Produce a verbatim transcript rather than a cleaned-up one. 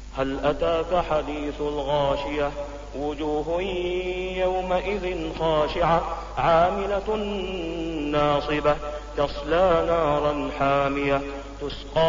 هل أتاك حديث الغاشية وجوه يومئذ خاشعة عاملة ناصبة تصلى نارا حامية تسقى